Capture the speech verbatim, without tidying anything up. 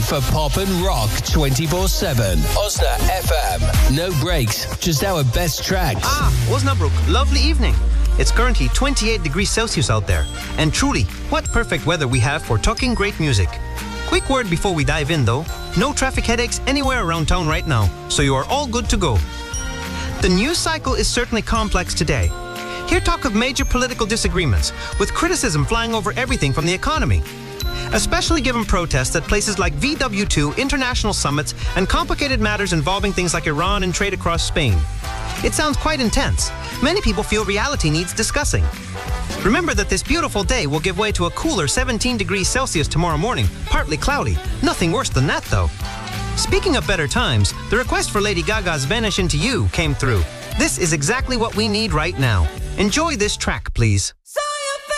for pop and rock twenty-four seven. Osna F M. No breaks, just our best tracks. Ah, Osnabrück, lovely evening. It's currently twenty-eight degrees Celsius out there. And truly, what perfect weather we have for talking great music. Quick word before we dive in though. No traffic headaches anywhere around town right now, so you are all good to go. The news cycle is certainly complex today. Hear talk of major political disagreements, with criticism flying over everything from the economy. Especially given protests at places like V W two, international summits, and complicated matters involving things like Iran and trade across Spain. It sounds quite intense. Many people feel reality needs discussing. Remember that this beautiful day will give way to a cooler seventeen degrees Celsius tomorrow morning, partly cloudy. Nothing worse than that though. Speaking of better times, the request for Lady Gaga's Vanish Into You came through. This is exactly what we need right now. Enjoy this track, please.